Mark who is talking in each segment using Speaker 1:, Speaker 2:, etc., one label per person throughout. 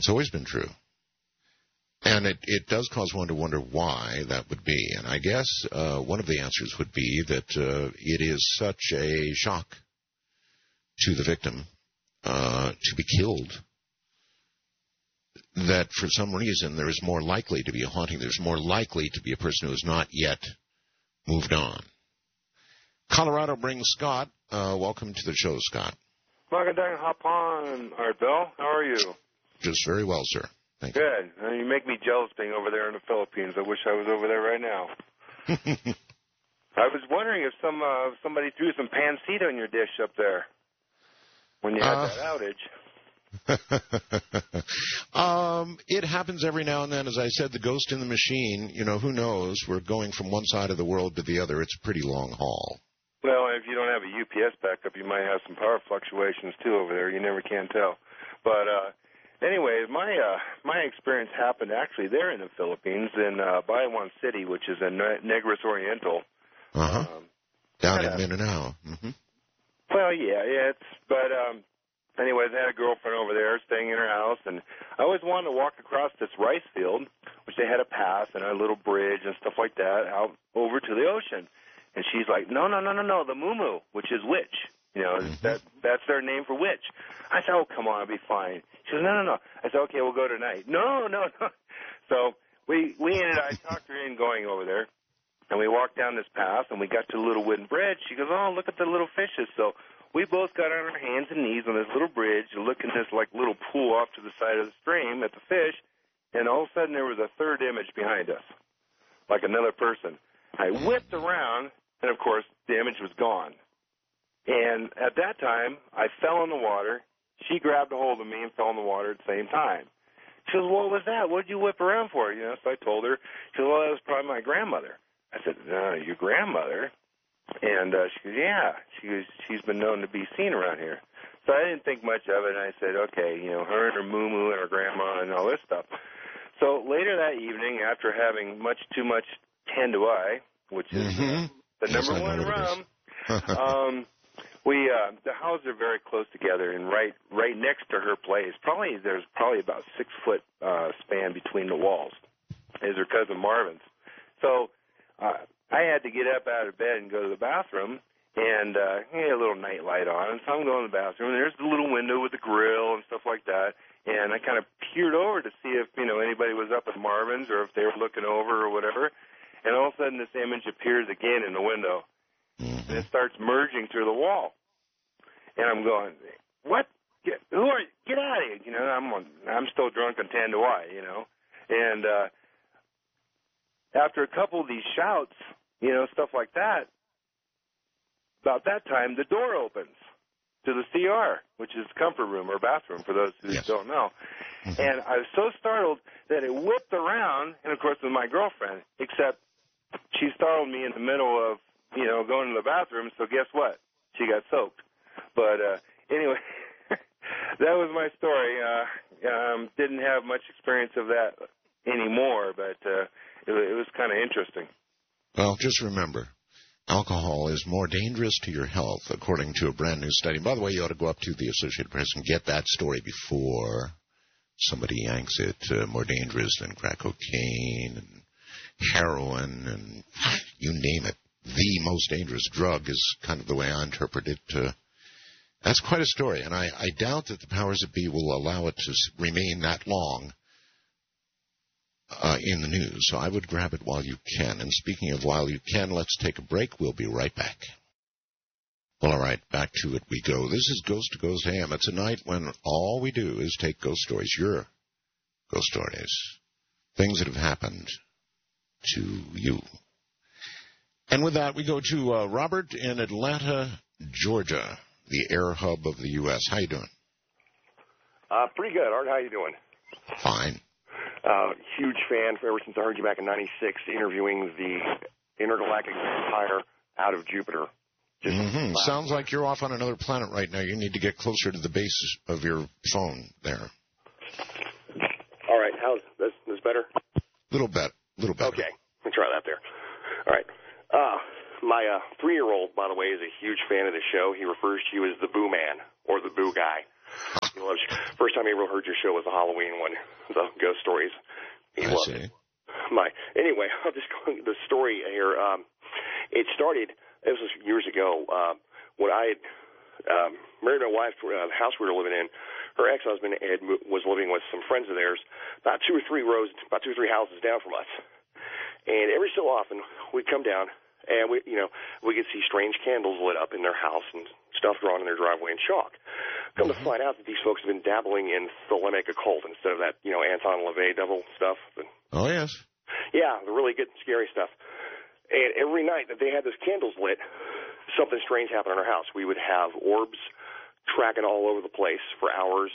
Speaker 1: It's always been true. And it does cause one to wonder why that would be. And I guess one of the answers would be that it is such a shock to the victim to be killed that for some reason there is more likely to be a haunting. There's more likely to be a person who has not yet moved on. Colorado brings Scott. Welcome to the show, Scott.
Speaker 2: Welcome down, hop on, Art Bell. How are you?
Speaker 1: Just very well, sir. Thank you.
Speaker 2: Good. You make me jealous being over there in the Philippines. I wish I was over there right now. I was wondering if somebody threw some pancita in your dish up there when you had that outage.
Speaker 1: It happens every now and then. As I said, the ghost in the machine, who knows? We're going from one side of the world to the other. It's a pretty long haul.
Speaker 2: Well, if you don't have a UPS backup, you might have some power fluctuations, too, over there. You never can tell. But anyway, my experience happened actually there in the Philippines in Bayawan City, which is in Negros Oriental.
Speaker 1: Down in Mindanao. Mm-hmm.
Speaker 2: Well, yeah, anyways, I had a girlfriend over there staying in her house, and I always wanted to walk across this rice field, which they had a pass and a little bridge and stuff like that, out over to the ocean. And she's like, no, the mumu, which is witch. That's their name for witch. I said, oh, come on, I'll be fine. She goes, no. I said, okay, we'll go tonight. No. So I talked her in going over there, and we walked down this path, and we got to the little wooden bridge. She goes, oh, look at the little fishes. So we both got on our hands and knees on this little bridge, looking at this little pool off to the side of the stream at the fish, and all of a sudden there was a third image behind us, like another person. I whipped around, and of course the image was gone. And at that time, I fell in the water. She grabbed a hold of me and fell in the water at the same time. She goes, what was that? What did you whip around for? So I told her. She goes, well, that was probably my grandmother. I said, no, your grandmother? And she goes, yeah. She goes, she's been known to be seen around here. So I didn't think much of it, and I said, okay, her and her moo-moo and her grandma and all this stuff. So later that evening, after having much too much Tanduay, which is the number one rum, the houses are very close together, and right next to her place, there's probably about 6 foot span between the walls, is her cousin Marvin's. So I had to get up out of bed and go to the bathroom, and he had a little night light on, and so I'm going to the bathroom, and there's the little window with the grill and stuff like that, and I kind of peered over to see if, anybody was up at Marvin's or if they were looking over or whatever, and all of a sudden this image appears again in the window, and it starts merging through the wall, and I'm going, what? Who are you? Get out of here! I'm still drunk on Tanduay, and after a couple of these shouts, stuff like that, about that time, the door opens to the CR, which is comfort room or bathroom for those who don't know. And I was so startled that it whipped around, and of course with my girlfriend, except she startled me in the middle of, going to the bathroom, so guess what? She got soaked. But anyway, that was my story. Didn't have much experience of that anymore, but it was kind of interesting.
Speaker 1: Well, just remember, alcohol is more dangerous to your health, according to a brand-new study. By the way, you ought to go up to the Associated Press and get that story before somebody yanks it. More dangerous than crack cocaine and heroin and you name it. The most dangerous drug is kind of the way I interpret it. That's quite a story, and I doubt that the powers that be will allow it to remain that long in the news, so I would grab it while you can. And speaking of while you can, let's take a break. We'll be right back. Well, all right, back to it we go. This is Ghost to Ghost AM. It's a night when all we do is take ghost stories, your ghost stories, things that have happened to you. And with that, we go to Robert in Atlanta, Georgia, the air hub of the U.S. How you doing?
Speaker 3: Pretty good, Art. How you doing?
Speaker 1: Fine.
Speaker 3: Huge fan ever since I heard you back in '96 interviewing the intergalactic vampire out of Jupiter.
Speaker 1: Sounds like you're off on another planet right now. You need to get closer to the base of your phone there.
Speaker 3: All right. How's this better?
Speaker 1: Little better.
Speaker 3: Okay. Let's try that there. All right. My 3-year-old, by the way, is a huge fan of the show. He refers to you as the Boo Man or the Boo Guy. He loves First time I ever heard your show was the Halloween one, the ghost stories.
Speaker 1: I see.
Speaker 3: Anyway, I'll just go the story here. It started, this was years ago, when I had married my wife, the house we were living in. Her ex-husband was living with some friends of theirs about two or three houses down from us. And every so often, we'd come down, and we could see strange candles lit up in their house and stuff drawn in their driveway in chalk. Come to find out that these folks have been dabbling in Thelemic occult instead of that, Anton LaVey devil stuff.
Speaker 1: Oh, yes.
Speaker 3: Yeah, the really good, scary stuff. And every night that they had those candles lit, something strange happened in our house. We would have orbs tracking all over the place for hours,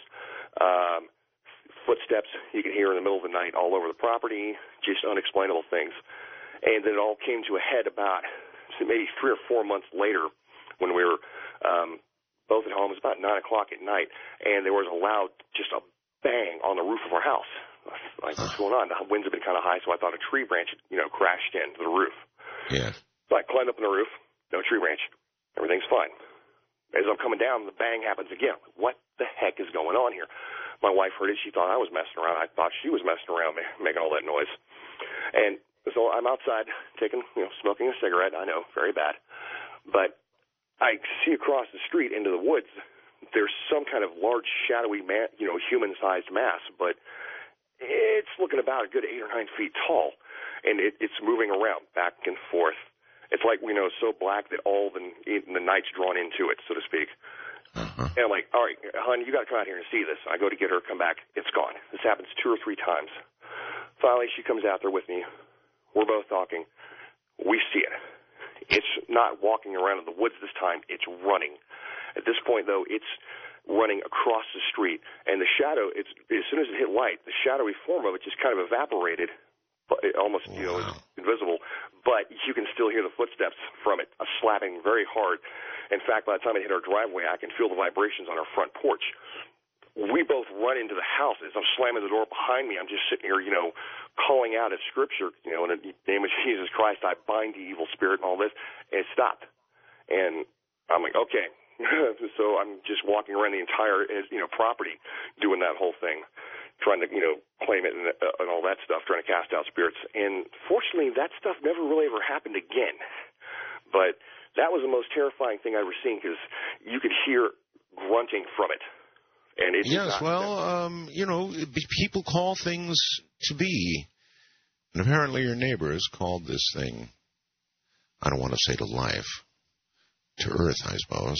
Speaker 3: footsteps you could hear in the middle of the night all over the property, just unexplainable things. And then it all came to a head about maybe 3 or 4 months later when we were both at home. It was about 9 o'clock at night, and there was just a bang on the roof of our house. Like, what's going on? The winds have been kind of high, so I thought a tree branch had, crashed into the roof.
Speaker 1: Yeah.
Speaker 3: So I climbed up on the roof, no tree branch. Everything's fine. As I'm coming down, the bang happens again. What the heck is going on here? My wife heard it. She thought I was messing around. I thought she was messing around, making all that noise. And so I'm outside smoking a cigarette. I know, very bad. But I see across the street into the woods, there's some kind of large, shadowy, human-sized mass. But it's looking about a good 8 or 9 feet tall. And it's moving around back and forth. It's like, so black that all the night's drawn into it, so to speak. Uh-huh. And I'm like, all right, hon, you got to come out here and see this. I go to get her, come back, it's gone. This happens 2 or 3 times. Finally, she comes out there with me. We're both talking. We see it. It's not walking around in the woods this time. It's running. At this point, though, it's running across the street. And the shadow, as soon as it hit light, the shadowy form of it just kind of evaporated. Almost, invisible, but you can still hear the footsteps from it, slapping very hard. In fact, by the time it hit our driveway, I can feel the vibrations on our front porch. We both run into the house. As I'm slamming the door behind me, I'm just sitting here, calling out at Scripture, in the name of Jesus Christ, I bind the evil spirit and all this, and it stopped. And I'm like, okay. So I'm just walking around the entire, property doing that whole thing, trying to, claim it and all that stuff, trying to cast out spirits. And fortunately, that stuff never really ever happened again. But that was the most terrifying thing I've ever seen because you could hear grunting from it. And it
Speaker 1: people call things to be. And apparently your neighbors called this thing, I don't want to say to life, to earth, I suppose.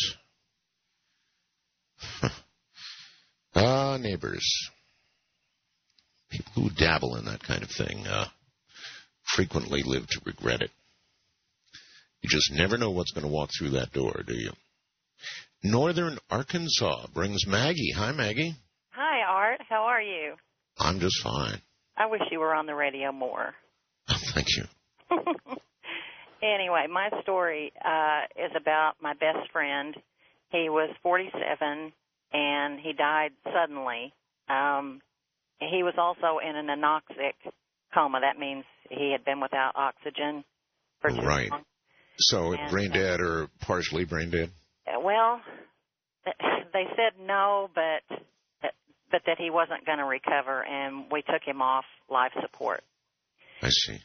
Speaker 1: Neighbors. People who dabble in that kind of thing frequently live to regret it. You just never know what's going to walk through that door, do you? Northern Arkansas brings Maggie. Hi, Maggie.
Speaker 4: Hi, Art. How are you?
Speaker 1: I'm just fine.
Speaker 4: I wish you were on the radio more.
Speaker 1: Thank you.
Speaker 4: Anyway, my story is about my best friend. He was 47, and he died suddenly. He was also in an anoxic coma. That means he had been without oxygen for too long.
Speaker 1: So brain dead or partially brain dead?
Speaker 4: Well, they said no, but that he wasn't going to recover, and we took him off life support.
Speaker 1: I see.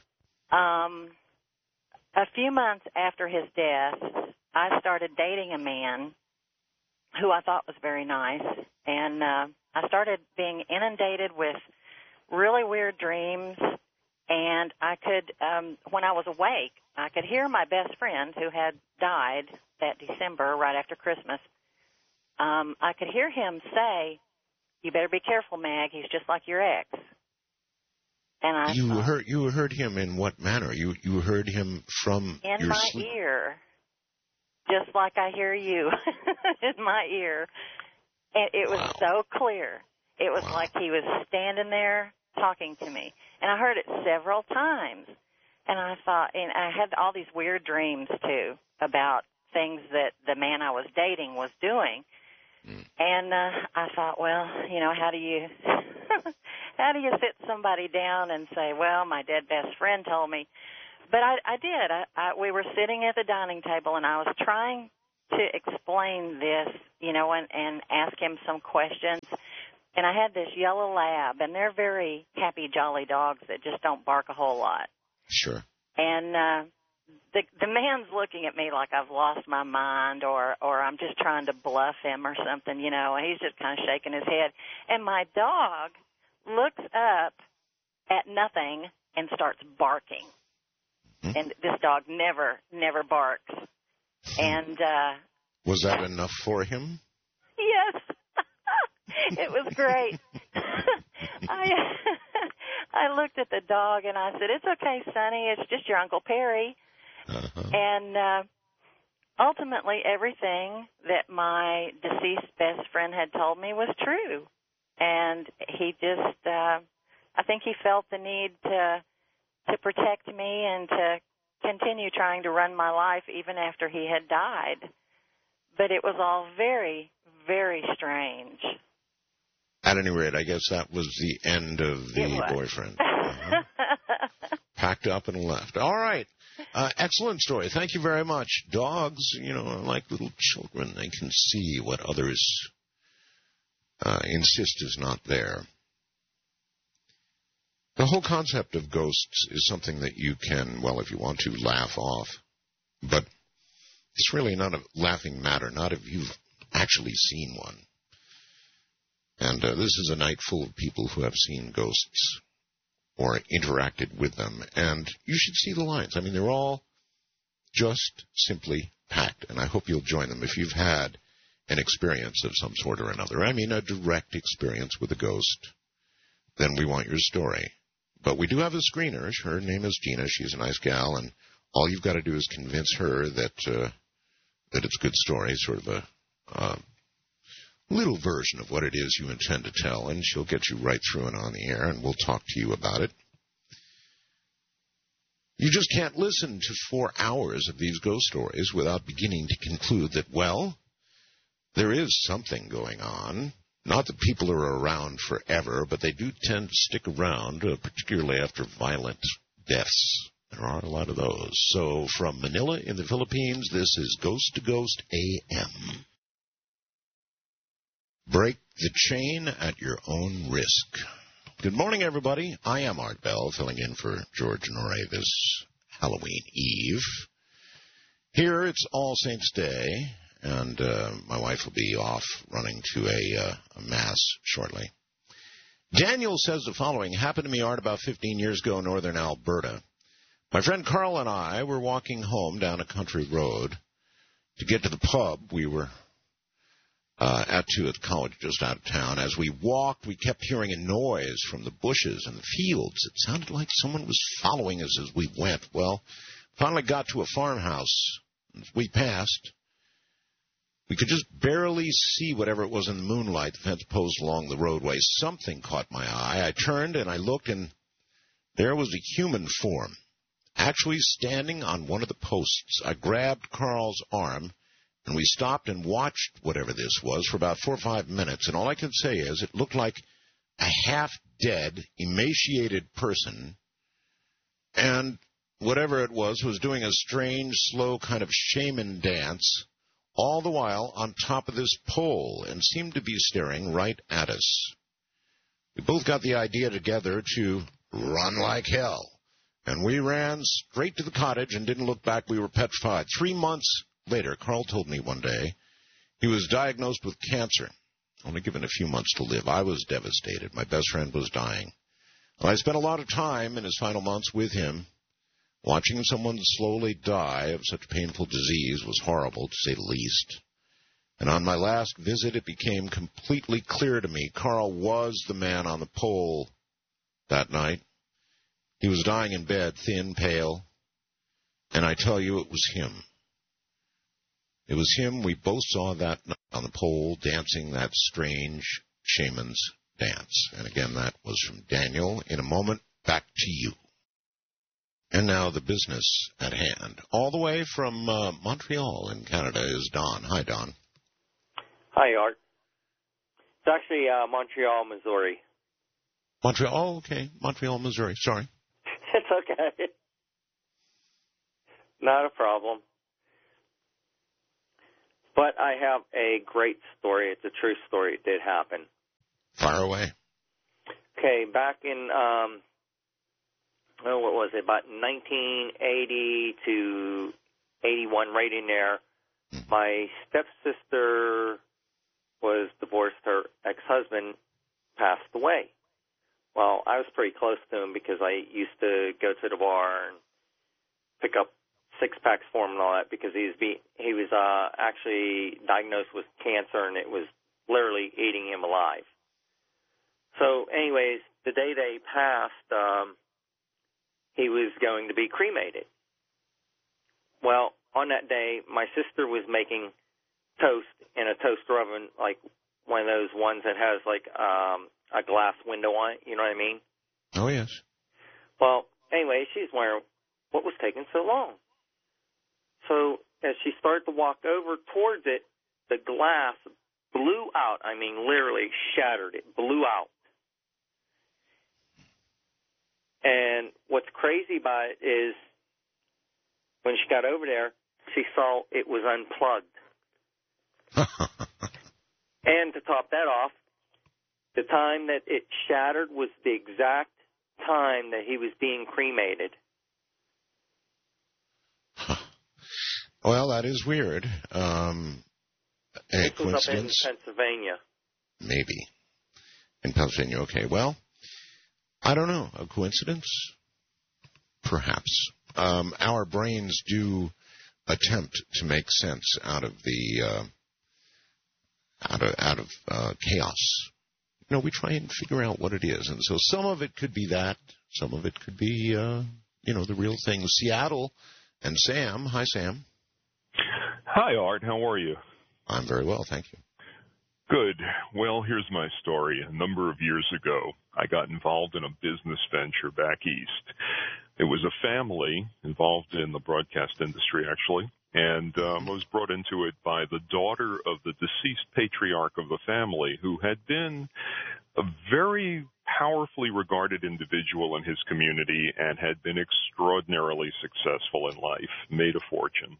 Speaker 4: A few months after his death, I started dating a man who I thought was very nice, and I started being inundated with really weird dreams, and I could, when I was awake, I could hear my best friend who had died that December right after Christmas. I could hear him say, "You better be careful, Mag, he's just like your ex." And
Speaker 1: you heard him in what manner? You heard him from
Speaker 4: in
Speaker 1: your
Speaker 4: my
Speaker 1: sleep?
Speaker 4: ear, just like I hear you in my ear. And it was so clear. It was like he was standing there talking to me. And I heard it several times. And I thought, and I had all these weird dreams, too, about things that the man I was dating was doing. And I thought, well, how do you how do you sit somebody down and say, well, my dead best friend told me? But I did. We were sitting at the dining table, and I was trying to explain this, and ask him some questions. And I had this yellow lab, and they're very happy, jolly dogs that just don't bark a whole lot.
Speaker 1: Sure.
Speaker 4: And the man's looking at me like I've lost my mind or I'm just trying to bluff him or something, you know, and he's just kind of shaking his head. And my dog looks up at nothing and starts barking.
Speaker 1: Mm-hmm.
Speaker 4: And this dog never barks. And
Speaker 1: was that enough for him?
Speaker 4: Yes. It was great. I looked at the dog and I said, "It's okay, Sonny. It's just your Uncle Perry."
Speaker 1: Uh-huh.
Speaker 4: And ultimately, everything that my deceased best friend had told me was true. And he just, I think he felt the need to protect me and to continue trying to run my life even after he had died. But it was all very, very strange.
Speaker 1: At any rate, I guess that was the end of the boyfriend. Uh-huh. Packed up and left. All right. Excellent story. Thank you very much. Dogs, you know, are like little children. They can see what others insist is not there. The whole concept of ghosts is something that you can, well, if you want to, laugh off. But it's really not a laughing matter, not if you've actually seen one. And this is a night full of people who have seen ghosts or interacted with them. And you should see the lines. I mean, they're all just simply packed. And I hope you'll join them if you've had an experience of some sort or another. I mean, a direct experience with a ghost. Then we want your story. But we do have a screener. Her name is Gina. She's a nice gal. And all you've got to do is convince her that it's a good story, sort of a little version of what it is you intend to tell, and she'll get you right through and on the air, and we'll talk to you about it. You just can't listen to 4 hours of these ghost stories without beginning to conclude that, well, there is something going on. Not that people are around forever, but they do tend to stick around, particularly after violent deaths. There are a lot of those. So from Manila in the Philippines, this is Ghost to Ghost AM. Break the chain at your own risk. Good morning, everybody. I am Art Bell, filling in for George Norrie this Halloween Eve. Here it's All Saints Day, and my wife will be off running to a mass shortly. Daniel says the following happened to me, Art, about 15 years ago in northern Alberta. My friend Carl and I were walking home down a country road. To get to the pub, we were at the college just out of town. As we walked, we kept hearing a noise from the bushes and the fields. It sounded like someone was following us as we went. Well, finally got to a farmhouse. As we passed, we could just barely see whatever it was in the moonlight, the fence post along the roadway. Something caught my eye. I turned and I looked, and there was a human form, actually standing on one of the posts. I grabbed Carl's arm, and we stopped and watched whatever this was for about 4 or 5 minutes. And all I can say is it looked like a half-dead, emaciated person. And whatever it was doing a strange, slow kind of shaman dance, all the while on top of this pole, and seemed to be staring right at us. We both got the idea together to run like hell. And we ran straight to the cottage and didn't look back. We were petrified. 3 months later, Carl told me one day he was diagnosed with cancer, only given a few months to live. I was devastated. My best friend was dying. And I spent a lot of time in his final months with him. Watching someone slowly die of such painful disease was horrible, to say the least. And on my last visit, it became completely clear to me Carl was the man on the pole that night. He was dying in bed, thin, pale, and I tell you, it was him. It was him we both saw that night on the pole dancing that strange shaman's dance. And again, that was from Daniel. In a moment, back to you. And now the business at hand. All the way from Montreal in Canada is Don. Hi, Don.
Speaker 5: Hi, Art. It's actually Montreal, Missouri.
Speaker 1: Montreal? Oh, okay. Montreal, Missouri. Sorry.
Speaker 5: It's okay. Not a problem. But I have a great story. It's a true story. It did happen.
Speaker 1: Fire away.
Speaker 5: Okay, back in, what was it, about 1980 to 81, right in there, my stepsister was divorced. Her ex-husband passed away. Well, I was pretty close to him because I used to go to the bar and pick up six-packs for him and all that because he was actually diagnosed with cancer, and it was literally eating him alive. So anyways, the day they passed, he was going to be cremated. Well, on that day, my sister was making toast in a toaster oven, like one of those ones that has like a glass window on it, you know what I mean?
Speaker 1: Oh, yes.
Speaker 5: Well, anyway, she's wondering what was taking so long. So as she started to walk over towards it, the glass blew out. I mean, literally shattered. It blew out. And what's crazy about it is when she got over there, she saw it was unplugged. And to top that off, the time that it shattered was the exact time that he was being cremated.
Speaker 1: Well, that is weird. A
Speaker 5: This was
Speaker 1: coincidence?
Speaker 5: up in Pennsylvania.
Speaker 1: Maybe. In Pennsylvania, okay. Well, I don't know. A coincidence? Perhaps. Our brains do attempt to make sense out of the out of chaos. You know, we try and figure out what it is, and so some of it could be that, some of it could be the real thing. Seattle and Sam. Hi, Sam.
Speaker 6: Hi, Art. How are you?
Speaker 1: I'm very well, thank you.
Speaker 6: Good. Well, here's my story. A number of years ago, I got involved in a business venture back east. It was a family involved in the broadcast industry, actually, and was brought into it by the daughter of the deceased patriarch of the family, who had been a very powerfully regarded individual in his community and had been extraordinarily successful in life, made a fortune.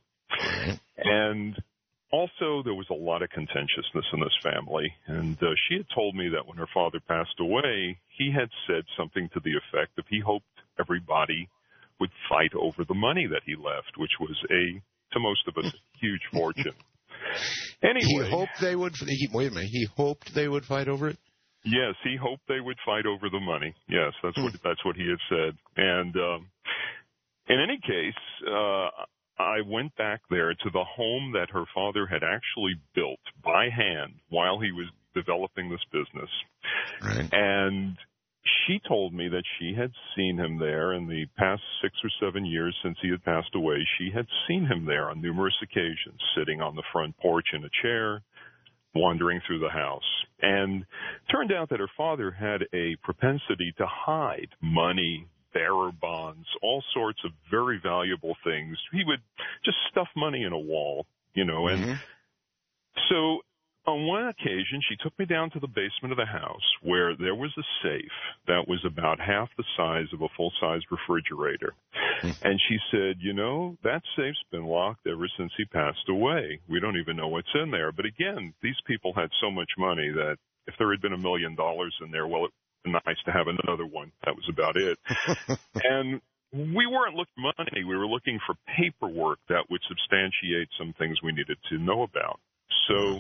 Speaker 6: And also, there was a lot of contentiousness in this family, and she had told me that when her father passed away, he had said something to the effect of he hoped everybody would fight over the money that he left, which was to most of us, a huge fortune. Anyway,
Speaker 1: He hoped they would. Wait a minute. He hoped they would fight over it.
Speaker 6: Yes, he hoped they would fight over the money. Yes, that's what he had said. And in any case, I went back there to the home that her father had actually built by hand while he was developing this business.
Speaker 1: Right.
Speaker 6: And she told me that she had seen him there in the past 6 or 7 years since he had passed away. She had seen him there on numerous occasions, sitting on the front porch in a chair, wandering through the house. And it turned out that her father had a propensity to hide money, bearer bonds, all sorts of very valuable things. He would just stuff money in a wall, and so on one occasion, she took me down to the basement of the house where there was a safe that was about half the size of a full-size refrigerator. And she said, that safe's been locked ever since he passed away. We don't even know what's in there. But again, these people had so much money that if there had been $1 million in there, well, it would be nice to have another one. That was about it. And we weren't looking for money. We were looking for paperwork that would substantiate some things we needed to know about. So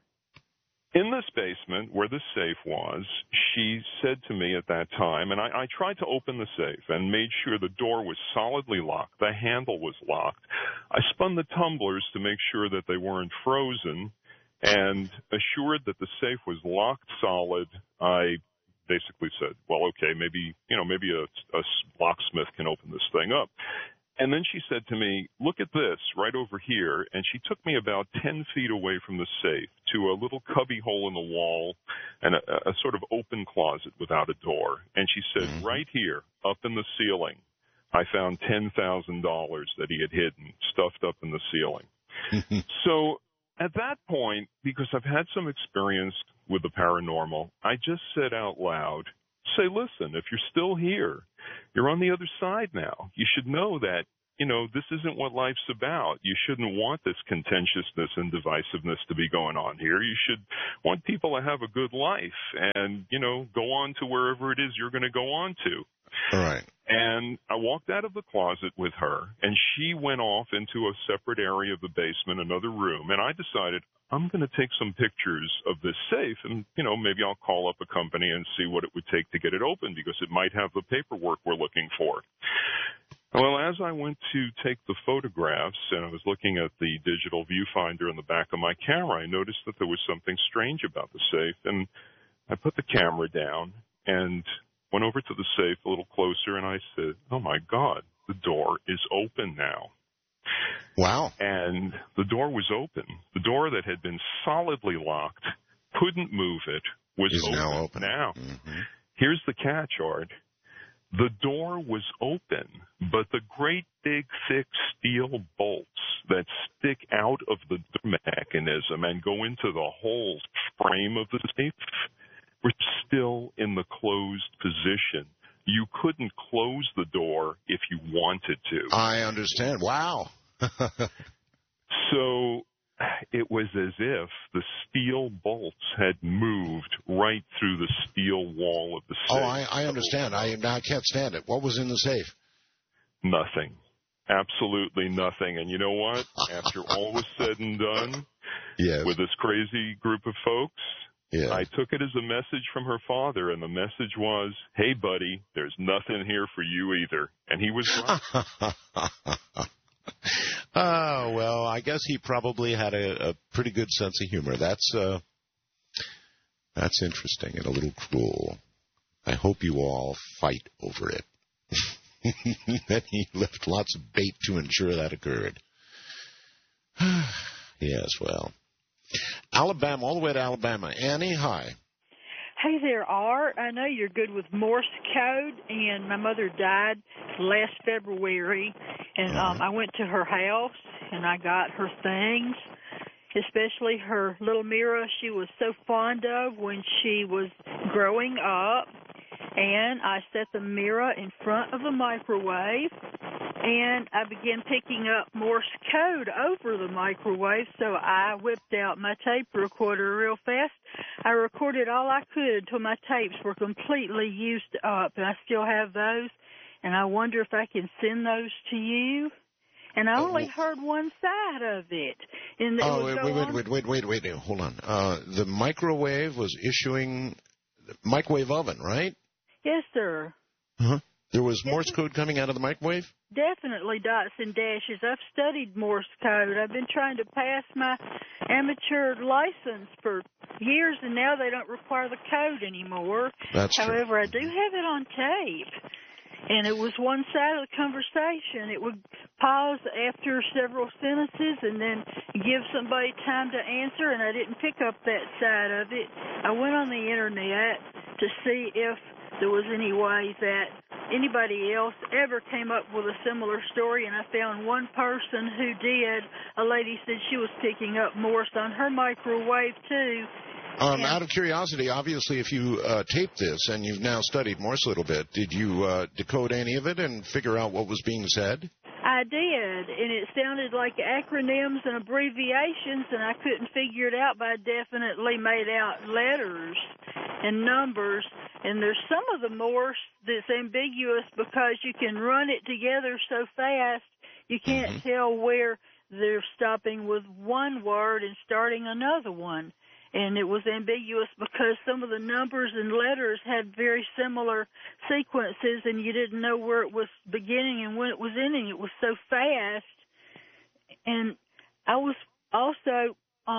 Speaker 6: in this basement where the safe was, she said to me at that time, and I tried to open the safe and made sure the door was solidly locked, the handle was locked. I spun the tumblers to make sure that they weren't frozen and assured that the safe was locked solid. I basically said, well, okay, maybe a locksmith can open this thing up. And then she said to me, look at this right over here. And she took me about 10 feet away from the safe to a little cubby hole in the wall and a sort of open closet without a door. And she said, right here, up in the ceiling, I found $10,000 that he had hidden, stuffed up in the ceiling. So at that point, because I've had some experience with the paranormal, I just said out loud, say, listen, if you're still here, you're on the other side now. You should know that this isn't what life's about. You shouldn't want this contentiousness and divisiveness to be going on here. You should want people to have a good life and, go on to wherever it is you're going to go on to.
Speaker 1: All right.
Speaker 6: And I walked out of the closet with her, and she went off into a separate area of the basement, another room, and I decided I'm going to take some pictures of this safe, and, maybe I'll call up a company and see what it would take to get it open, because it might have the paperwork we're looking for. Well, as I went to take the photographs, and I was looking at the digital viewfinder in the back of my camera, I noticed that there was something strange about the safe, and I put the camera down and went over to the safe a little closer, and I said, oh, my God, the door is open now.
Speaker 1: Wow.
Speaker 6: And the door was open. The door that had been solidly locked, couldn't move it, was
Speaker 1: now open.
Speaker 6: Now,
Speaker 1: mm-hmm.
Speaker 6: Here's the catch, Art. The door was open, but the great big thick steel bolts that stick out of the mechanism and go into the whole frame of the safe were still in the closed position. You couldn't close the door if you wanted to.
Speaker 1: I understand. Wow.
Speaker 6: So it was as if the steel bolts had moved right through the steel wall of the safe.
Speaker 1: Oh, I understand. I can't stand it. What was in the safe?
Speaker 6: Nothing. Absolutely nothing. And you know what? After all was said and done,
Speaker 1: yes, with
Speaker 6: this crazy group of folks,
Speaker 1: yes,
Speaker 6: I took it as a message from her father, and the message was, hey, buddy, there's nothing here for you either. And he was right.
Speaker 1: Oh, well, I guess he probably had a pretty good sense of humor. That's interesting and a little cruel. I hope you all fight over it. Then he left lots of bait to ensure that occurred. Yes, well. Alabama, all the way to Alabama. Annie, hi.
Speaker 7: Hey there, Art. I know you're good with Morse code, and my mother died last February, and I went to her house, and I got her things, especially her little mirror she was so fond of when she was growing up, and I set the mirror in front of the microwave, and I began picking up Morse code over the microwave, so I whipped out my tape recorder real fast. I recorded all I could until my tapes were completely used up, and I still have those, and I wonder if I can send those to you. And I only heard one side of it. And
Speaker 1: wait, hold on. The microwave was issuing microwave oven, right?
Speaker 7: Yes, sir.
Speaker 1: Uh-huh. There was Morse code coming out of the microwave?
Speaker 7: Definitely dots and dashes. I've studied Morse code. I've been trying to pass my amateur license for years, and now they don't require the code anymore.
Speaker 1: That's true.
Speaker 7: However, I do have it on tape. And it was one side of the conversation. It would pause after several sentences and then give somebody time to answer, and I didn't pick up that side of it. I went on the Internet to see if there was any way that anybody else ever came up with a similar story, and I found one person who did. A lady said she was picking up Morse on her microwave, too.
Speaker 1: Out of curiosity, obviously, if you taped this and you've now studied Morse a little bit, did you decode any of it and figure out what was being said?
Speaker 7: I did, and it sounded like acronyms and abbreviations, and I couldn't figure it out, but I definitely made out letters and numbers. And there's some of the Morse that's ambiguous because you can run it together so fast you can't tell where they're stopping with one word and starting another one. And it was ambiguous because some of the numbers and letters had very similar sequences, and you didn't know where it was beginning and when it was ending. It was so fast. And I was also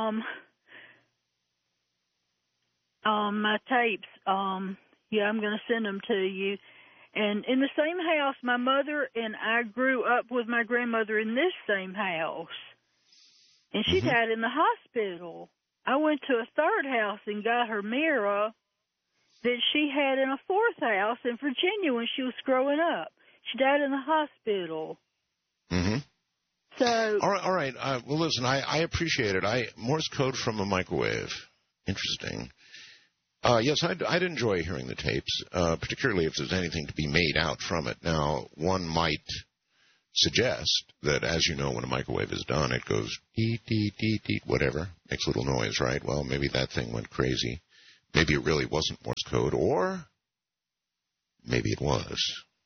Speaker 7: my tapes. I'm going to send them to you. And in the same house, my mother and I grew up with my grandmother in this same house. And she died in the hospital. I went to a third house and got her mirror that she had in a fourth house in Virginia when she was growing up. She died in the hospital. So.
Speaker 1: All right. Well, listen, I appreciate it. Morse code from a microwave. Interesting. Yes, I'd enjoy hearing the tapes, particularly if there's anything to be made out from it. Now, one might suggest that, as you know, when a microwave is done, it goes deet, deet, deet, deet, whatever, makes a little noise, right? Well, maybe that thing went crazy. Maybe it really wasn't Morse code, or maybe it was.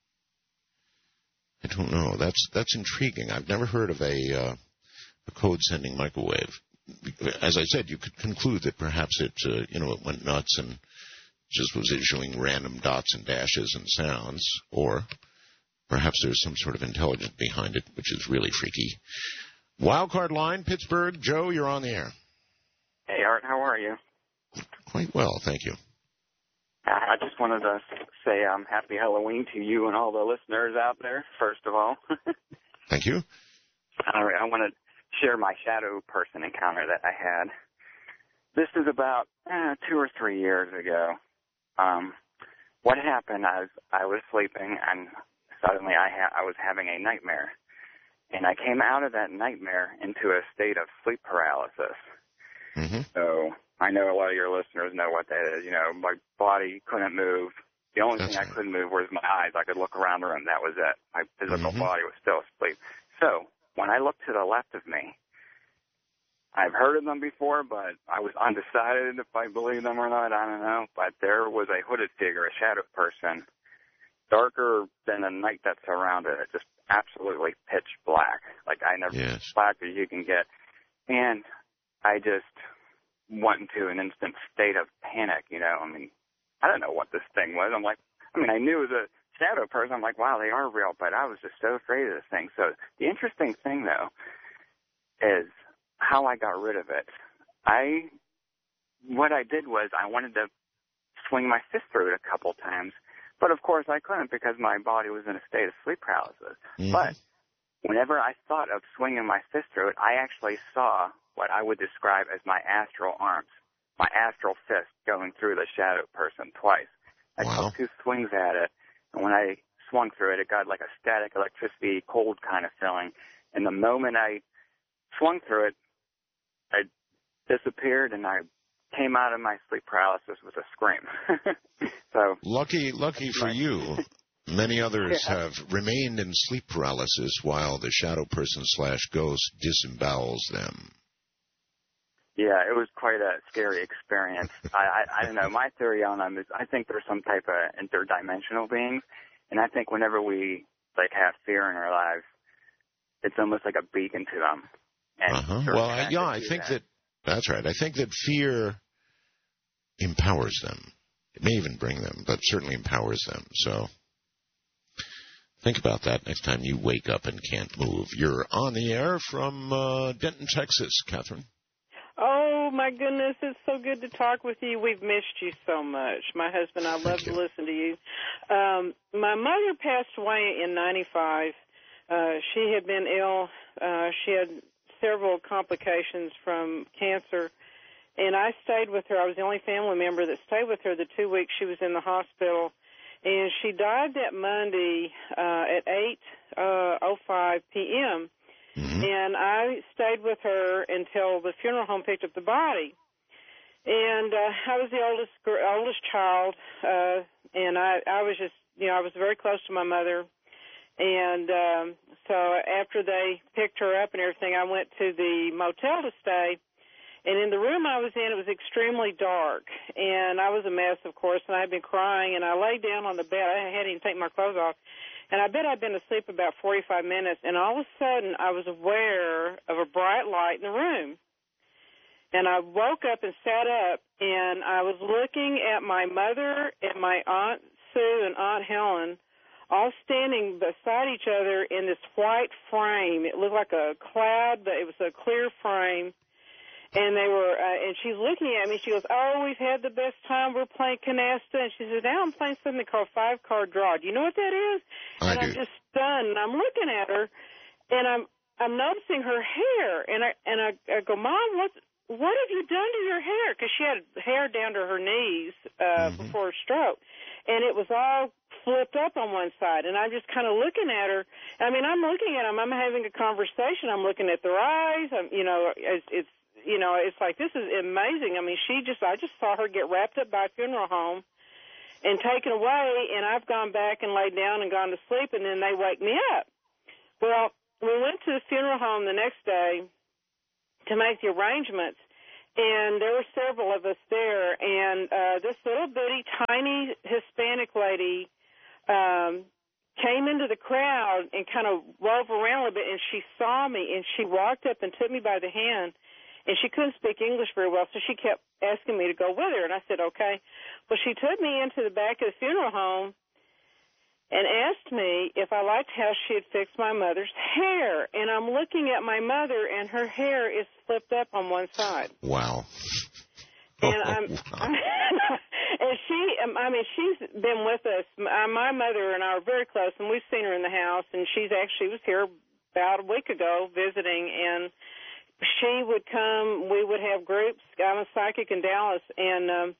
Speaker 1: I don't know. That's intriguing. I've never heard of a code-sending microwave. As I said, you could conclude that perhaps it went nuts and just was issuing random dots and dashes and sounds, or perhaps there's some sort of intelligence behind it, which is really freaky. Wildcard line, Pittsburgh. Joe, you're on the air.
Speaker 8: Hey, Art, how are you?
Speaker 1: Quite well, thank you.
Speaker 8: I just wanted to say happy Halloween to you and all the listeners out there, first of all.
Speaker 1: Thank you.
Speaker 8: All right, I want to share my shadow person encounter that I had. This is about 2 or 3 years ago. What happened, I was sleeping, and suddenly I was having a nightmare. And I came out of that nightmare into a state of sleep paralysis.
Speaker 1: Mm-hmm.
Speaker 8: So I know a lot of your listeners know what that is. You know, my body couldn't move. The only thing I couldn't move was my eyes. I could look around the room. That was it. My physical body was still asleep. So when I looked to the left of me, I've heard of them before, but I was undecided if I believe them or not. I don't know. But there was a hooded figure, a shadow person, darker than the night that surrounded it, just absolutely pitch black. Like I never black as you can get. And I just went into an instant state of panic, you know. I mean, I don't know what this thing was. I knew it was a shadow person. I'm like, wow, they are real, but I was just so afraid of this thing. So the interesting thing, though, is how I got rid of it. What I did was I wanted to swing my fist through it a couple times, but of course I couldn't because my body was in a state of sleep paralysis. Mm-hmm. But whenever I thought of swinging my fist through it, I actually saw what I would describe as my astral arms, my astral fist going through the shadow person twice. I took 2 swings at it, and when I swung through it, it got like a static electricity, cold kind of feeling. And the moment I swung through it, I disappeared, and I came out of my sleep paralysis with a scream. So
Speaker 1: lucky for you, many others have remained in sleep paralysis while the shadow person / ghost disembowels them.
Speaker 8: Yeah, it was quite a scary experience. I don't know. My theory on them is I think they're some type of interdimensional beings, and I think whenever we have fear in our lives, it's almost like a beacon to them.
Speaker 1: Well, I think that's right. I think that fear empowers them. It may even bring them, but certainly empowers them. So think about that next time you wake up and can't move. You're on the air from Denton, Texas, Catherine.
Speaker 9: Oh, my goodness, it's so good to talk with you. We've missed you so much. My husband, I love to listen to you. My mother passed away in 95. She had been ill. She had several complications from cancer, and I stayed with her. I was the only family member that stayed with her the 2 weeks she was in the hospital, and she died that Monday at 8:05 p.m., and I stayed with her until the funeral home picked up the body. And I was the oldest child, and I was just, I was very close to my mother. And so after they picked her up and everything, I went to the motel to stay. And in the room I was in, it was extremely dark. And I was a mess, of course, and I had been crying. And I lay down on the bed. I hadn't even taken my clothes off. And I bet I'd been asleep about 45 minutes. And all of a sudden, I was aware of a bright light in the room. And I woke up and sat up, and I was looking at my mother and my Aunt Sue and Aunt Helen all standing beside each other in this white frame. It looked like a cloud, but it was a clear frame. And they were, and she's looking at me. She goes, "Oh, we've had the best time. We're playing canasta." And she says, "Now I'm playing something called 5-card draw. Do you know what that is?" And I'm just stunned. And I'm looking at her, and I'm noticing her hair. And I go, "Mom, what have you done to your hair?" Because she had hair down to her knees before her stroke, and it was all flipped up on one side. And I'm just kind of looking at her. I mean, I'm looking at them. I'm having a conversation. I'm looking at their eyes. It's like, this is amazing. I mean, I just saw her get wrapped up by a funeral home and taken away, and I've gone back and laid down and gone to sleep, and then they wake me up. Well, we went to the funeral home the next day to make the arrangements, and there were several of us there, and this little bitty, tiny Hispanic lady came into the crowd and kind of wove around a little bit, and she saw me, and she walked up and took me by the hand, and she couldn't speak English very well, so she kept asking me to go with her, and I said, okay. Well, she took me into the back of the funeral home and asked me if I liked how she had fixed my mother's hair. And I'm looking at my mother, and her hair is flipped up on one side.
Speaker 1: Wow.
Speaker 9: And and she's been with us. My mother and I are very close, and we've seen her in the house, and she was here about a week ago visiting, and she would come. We would have groups. I'm a psychic in Dallas, and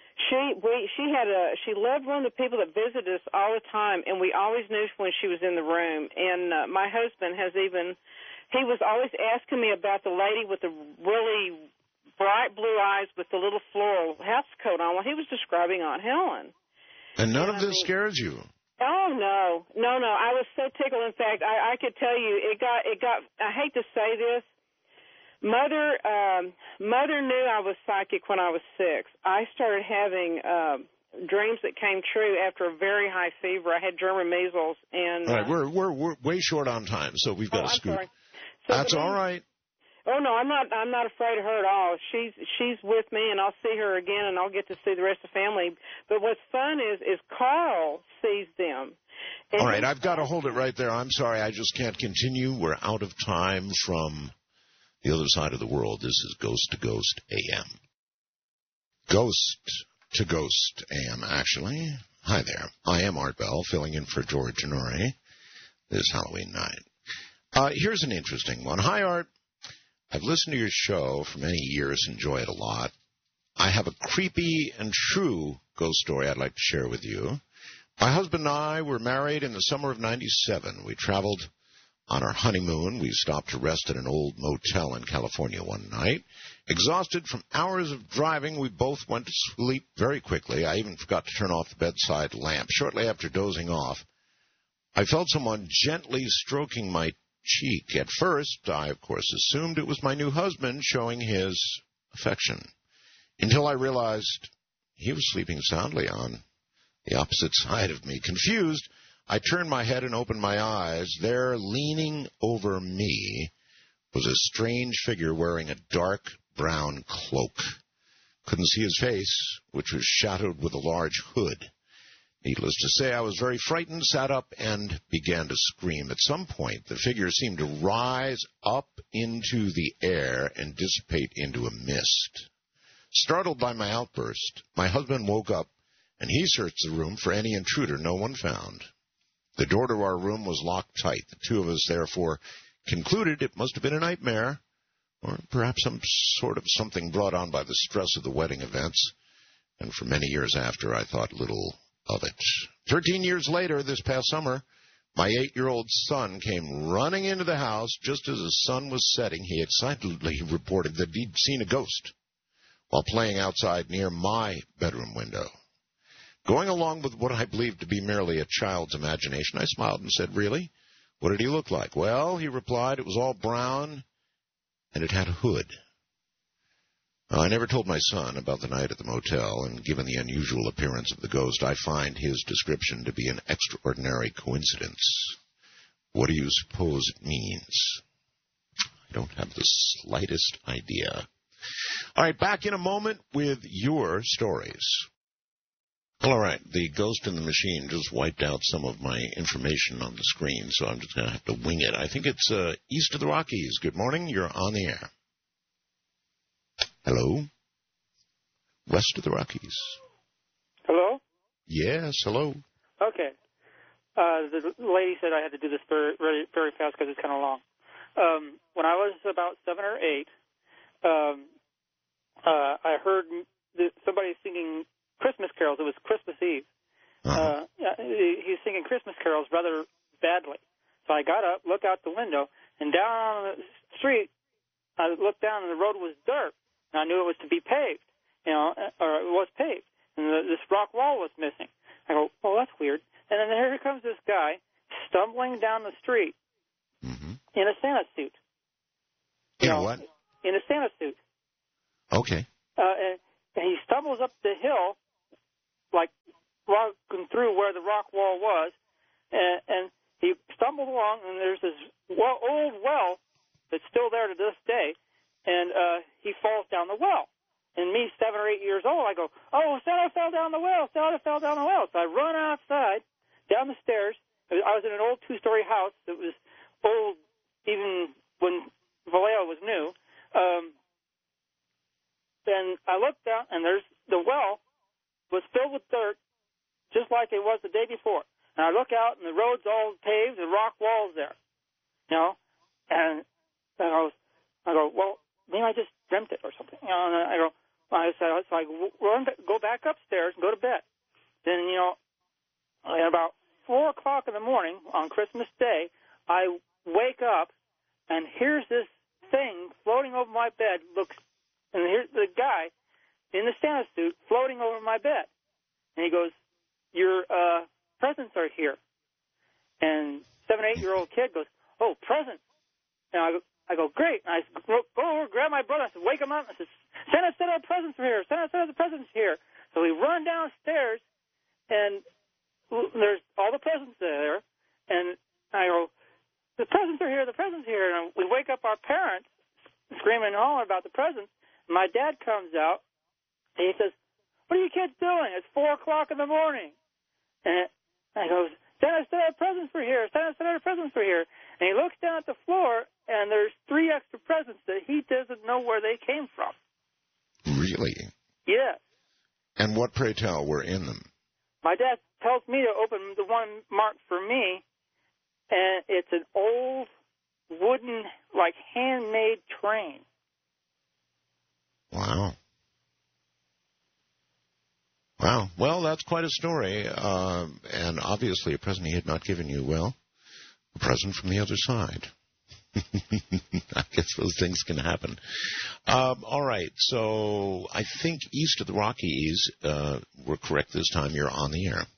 Speaker 9: she loved one of the people that visited us all the time, and we always knew when she was in the room. And my husband he was always asking me about the lady with the really bright blue eyes with the little floral house coat on. Well, he was describing Aunt Helen.
Speaker 1: And none of this scares you?
Speaker 9: Oh, no. I was so tickled. In fact, I could tell you, it got, I hate to say this, Mother knew I was psychic when I was 6. I started having dreams that came true after a very high fever. I had German measles, and
Speaker 1: all right, we're way short on time, so we've got to scoot.
Speaker 9: Sorry. So
Speaker 1: that's all right.
Speaker 9: Oh no, I'm not afraid of her at all. She's with me, and I'll see her again, and I'll get to see the rest of the family. But what's fun is Carl sees them.
Speaker 1: All right, I've got to hold it right there. I'm sorry, I just can't continue. We're out of time from the other side of the world. This is Ghost to Ghost AM. Ghost to Ghost AM, actually. Hi there. I am Art Bell, filling in for George Norrie this Halloween night. Here's an interesting one. Hi, Art. I've listened to your show for many years, enjoy it a lot. I have a creepy and true ghost story I'd like to share with you. My husband and I were married in the summer of '97. We traveled on our honeymoon. We stopped to rest at an old motel in California one night. Exhausted from hours of driving, we both went to sleep very quickly. I even forgot to turn off the bedside lamp. Shortly after dozing off, I felt someone gently stroking my cheek. At first, I, of course, assumed it was my new husband showing his affection, until I realized he was sleeping soundly on the opposite side of me. Confused, I turned my head and opened my eyes. There, leaning over me, was a strange figure wearing a dark brown cloak. Couldn't see his face, which was shadowed with a large hood. Needless to say, I was very frightened, sat up, and began to scream. At some point, the figure seemed to rise up into the air and dissipate into a mist. Startled by my outburst, my husband woke up, and he searched the room for any intruder. No one found. The door to our room was locked tight. The two of us, therefore, concluded it must have been a nightmare, or perhaps some sort of something brought on by the stress of the wedding events. And for many years after, I thought little of it. 13 years later, this past summer, my 8-year-old son came running into the house just as the sun was setting. He excitedly reported that he'd seen a ghost while playing outside near my bedroom window. Going along with what I believed to be merely a child's imagination, I smiled and said, "Really? What did he look like?" "Well," he replied, "it was all brown, and it had a hood." I never told my son about the night at the motel, and given the unusual appearance of the ghost, I find his description to be an extraordinary coincidence. What do you suppose it means? I don't have the slightest idea. All right, back in a moment with your stories. All right, the ghost in the machine just wiped out some of my information on the screen, so I'm just going to have to wing it. I think it's east of the Rockies. Good morning. You're on the air. Hello? West of the Rockies.
Speaker 10: Hello?
Speaker 1: Yes, hello.
Speaker 10: Okay. The lady said I had to do this very, very, very fast because it's kind of long. When I was about 7 or 8, I heard somebody singing Christmas carols. It was Christmas Eve. He was singing Christmas carols rather badly. So I got up, looked out the window, and down on the street, I looked down, and the road was dirt. And I knew it was to be paved, or it was paved. And this rock wall was missing. I go, oh, that's weird. And then here comes this guy stumbling down the street in a Santa suit.
Speaker 1: In a what?
Speaker 10: In a Santa suit.
Speaker 1: Okay.
Speaker 10: And he stumbles up the hill, like walking through where the rock wall was, and he stumbled along, and there's this old well that's still there to this day, and he falls down the well. And me, 7 or 8 years old, I go, "Oh, Santa fell down the well! Santa fell down the well!" So I run outside, down the stairs. I was in an old 2-story house that was old even when Vallejo was new. Then I looked down, and there's the well was filled with dirt, just like it was the day before. And I look out, and the road's all paved, and rock walls there, And I go, well, maybe I just dreamt it or something. And I go, so I go back upstairs and go to bed. Then, at about 4 o'clock in the morning on Christmas Day, I wake up, and here's this thing floating over my bed. And here's the guy in the Santa suit floating over my bed. And he goes, "Your presents are here." And 7, 8-year-old kid goes, "Oh, presents." And I go, "Great." And I go over, grab my brother, I said, "Wake him up." I said, "Santa said our presents are here. Santa said the presents are here." So we run downstairs, and there's all the presents there. And I go, "The presents are here. The presents are here." And we wake up our parents, screaming and hollering about the presents. My dad comes out, and he says, "What are you kids doing? It's 4 o'clock in the morning." And I goes, "Santa said our presents were here. Santa said our presents were here." And he looks down at the floor, and there's 3 extra presents that he doesn't know where they came from.
Speaker 1: Really?
Speaker 10: Yeah.
Speaker 1: And what, pray tell, were in them?
Speaker 10: My dad tells me to open the one marked for me, and it's an old wooden, like, handmade train.
Speaker 1: Wow. Wow. Well, that's quite a story. And obviously a present he had not given you. Well, a present from the other side. I guess those things can happen. All right. So I think east of the Rockies, we're correct this time. You're on the air.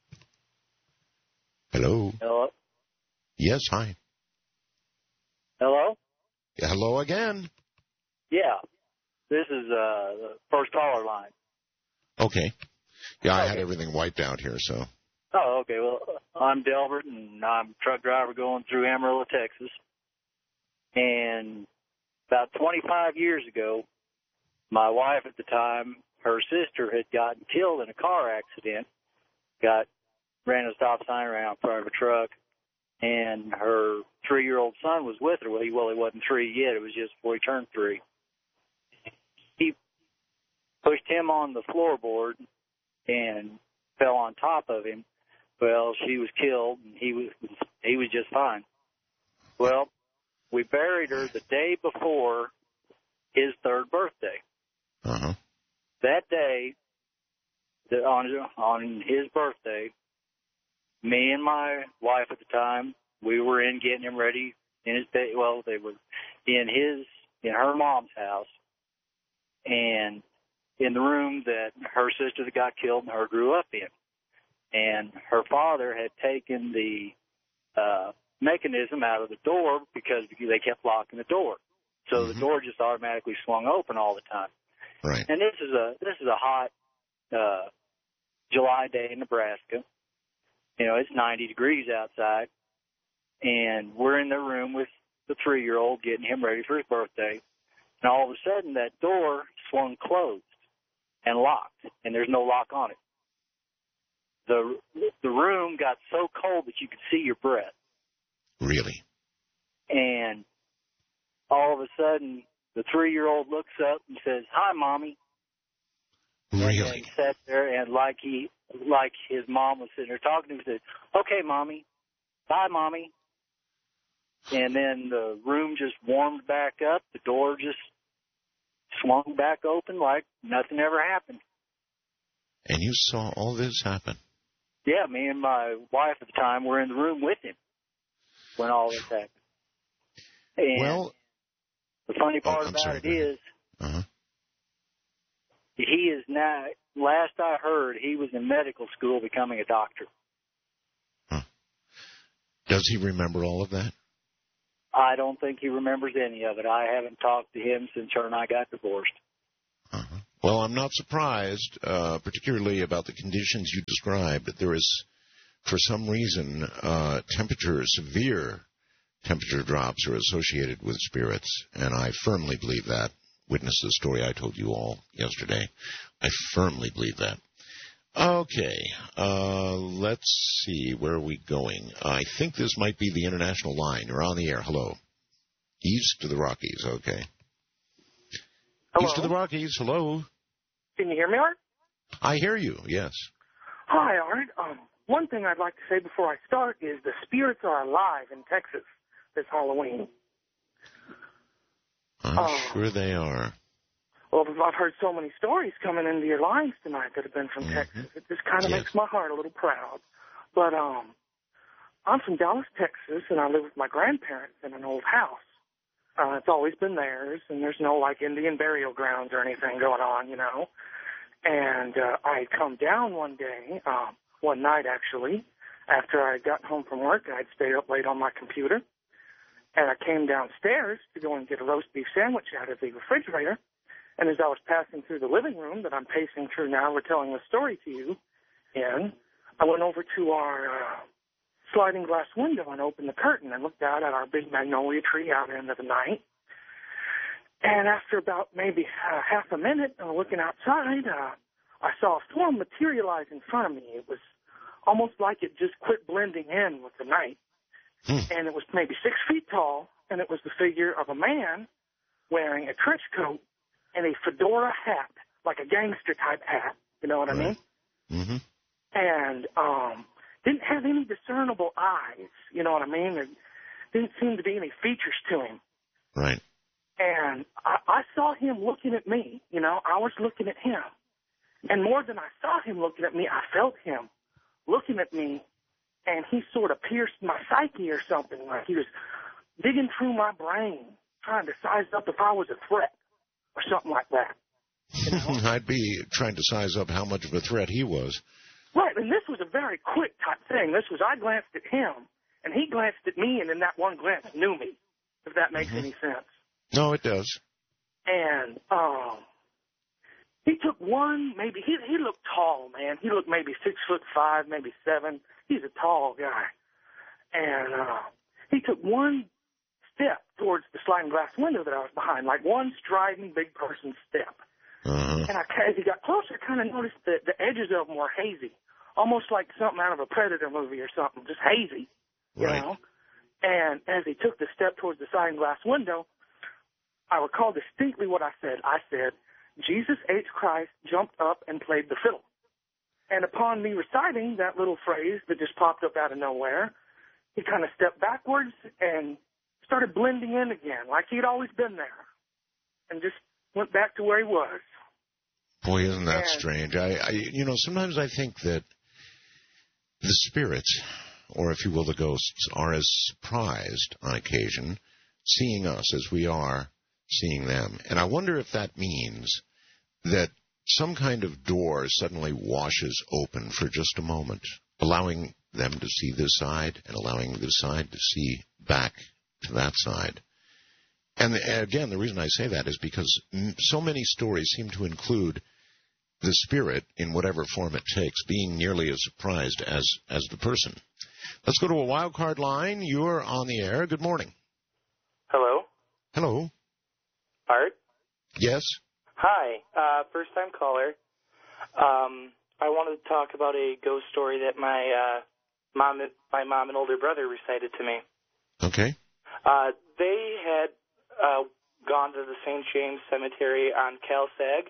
Speaker 1: Hello?
Speaker 11: Hello?
Speaker 1: Yes, hi.
Speaker 11: Hello?
Speaker 1: Yeah, hello again.
Speaker 11: Yeah. This is the first caller line.
Speaker 1: Okay. Yeah, I had everything wiped out here, so.
Speaker 11: Oh, okay. Well, I'm Delbert, and I'm a truck driver going through Amarillo, Texas. And about 25 years ago, my wife at the time, her sister had gotten killed in a car accident, ran a stop sign around in front of a truck, and her 3-year-old son was with her. Well, he wasn't 3 yet. It was just before he turned 3. He pushed him on the floorboard and fell on top of him. Well, she was killed, and he was just fine. Well, we buried her the day before his 3rd birthday.
Speaker 1: Uh-huh.
Speaker 11: That day, on his birthday, me and my wife at the time, we were in getting him ready in his bed. Well, they were in her mom's house, and in the room that her sister that got killed and her grew up in. And her father had taken the mechanism out of the door because they kept locking the door. So the door just automatically swung open all the time.
Speaker 1: Right.
Speaker 11: And this is a hot July day in Nebraska. It's 90 degrees outside, and we're in the room with the 3-year-old getting him ready for his birthday. And all of a sudden, that door swung closed and locked, and there's no lock on it. The room got so cold that you could see your breath.
Speaker 1: Really?
Speaker 11: And all of a sudden, the 3-year-old looks up and says, "Hi, Mommy."
Speaker 1: Really?
Speaker 11: And he sat there, and like his mom was sitting there talking to him, he said, "Okay, Mommy. Bye, Mommy." And then the room just warmed back up. The door just swung back open like nothing ever happened.
Speaker 1: And you saw all this happen?
Speaker 11: Yeah, me and my wife at the time were in the room with him when all this happened. And
Speaker 1: well,
Speaker 11: the funny part about it is, he is now, last I heard, he was in medical school becoming a doctor.
Speaker 1: Huh. Does he remember all of that?
Speaker 11: I don't think he remembers any of it. I haven't talked to him since her and I got divorced.
Speaker 1: Uh-huh. Well, I'm not surprised, particularly about the conditions you described. There is, for some reason, severe temperature drops are associated with spirits, and I firmly believe that. Witness the story I told you all yesterday. I firmly believe that. Okay, let's see. Where are we going? I think this might be the international line. You're on the air. Hello. East of the Rockies. Okay.
Speaker 12: Hello.
Speaker 1: East of the Rockies. Hello.
Speaker 12: Can you hear me, Art?
Speaker 1: I hear you, yes.
Speaker 12: Hi, Art. One thing I'd like to say before I start is the spirits are alive in Texas this Halloween.
Speaker 1: I'm sure they are.
Speaker 12: Well, I've heard so many stories coming into your lines tonight that have been from Texas. It just kind of makes my heart a little proud. But I'm from Dallas, Texas, and I live with my grandparents in an old house. It's always been theirs, and there's no, like, Indian burial grounds or anything going on, you know. And I had come down one day, one night actually, after I had gotten home from work, and I'd stayed up late on my computer. And I came downstairs to go and get a roast beef sandwich out of the refrigerator. And as I was passing through the living room that I'm pacing through now, we're telling the story to you in, I went over to our sliding glass window and opened the curtain and looked out at our big magnolia tree out into the night. And after about maybe half a minute looking outside, I saw a form materialize in front of me. It was almost like it just quit blending in with the night. And it was maybe 6 feet tall, and it was the figure of a man wearing a trench coat and a fedora hat, like a gangster-type hat, you know what I mean?
Speaker 1: Mm-hmm.
Speaker 12: And didn't have any discernible eyes, you know what I mean? There didn't seem to be any features to him.
Speaker 1: Right.
Speaker 12: And I saw him looking at me, you know, I was looking at him. And more than I saw him looking at me, I felt him looking at me, and he sort of pierced my psyche or something, like he was digging through my brain, trying to size up if I was a threat or something like that. You know?
Speaker 1: I'd be trying to size up how much of a threat he was.
Speaker 12: Right, and this was a very quick type thing. This was, I glanced at him, and he glanced at me, and in that one glance knew me, if that makes any sense.
Speaker 1: No, it does.
Speaker 12: And he took one, maybe, he looked tall, man. He looked maybe 6'5", maybe 7. He's a tall guy. And he took one step towards the sliding glass window that I was behind, like one striding big person step.
Speaker 1: Uh-huh.
Speaker 12: And as he got closer, I kind of noticed that the edges of them were hazy, almost like something out of a Predator movie or something, just hazy, you know? And as he took the step towards the sliding glass window, I recall distinctly what I said. I said, Jesus H. Christ jumped up and played the fiddle. And upon me reciting that little phrase that just popped up out of nowhere, he kind of stepped backwards and started blending in again, like he'd always been there, and just went back to where he was.
Speaker 1: Boy, isn't that strange? I sometimes I think that the spirits, or if you will, the ghosts, are as surprised on occasion seeing us as we are seeing them. And I wonder if that means that some kind of door suddenly washes open for just a moment, allowing them to see this side and allowing this side to see back to that side. And again, the reason I say that is because so many stories seem to include the spirit, in whatever form it takes, being nearly as surprised as the person. Let's go to a wild card line. You're on the air. Good morning.
Speaker 13: Hello.
Speaker 1: Hello.
Speaker 13: Art?
Speaker 1: Yes?
Speaker 13: Hi. First-time caller. I wanted to talk about a ghost story that my mom and older brother recited to me.
Speaker 1: Okay.
Speaker 13: They had gone to the St. James Cemetery on Calsag,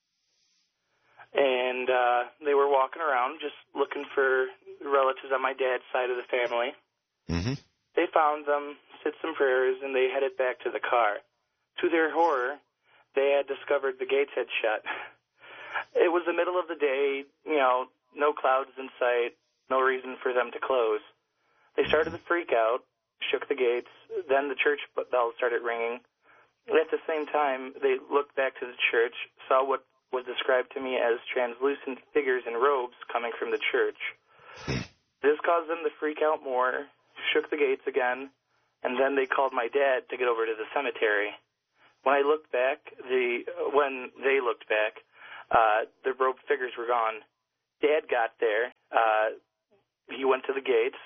Speaker 13: and they were walking around just looking for relatives on my dad's side of the family.
Speaker 1: Mm-hmm.
Speaker 13: They found them, said some prayers, and they headed back to the car. To their horror, they had discovered the gates had shut. It was the middle of the day, no clouds in sight, no reason for them to close. They started to freak out, shook the gates, then the church bells started ringing. At the same time, they looked back to the church, saw what was described to me as translucent figures in robes coming from the church. This caused them to freak out more, shook the gates again, and then they called my dad to get over to the cemetery. When I looked back, when they looked back, the robed figures were gone. Dad got there. He went to the gates,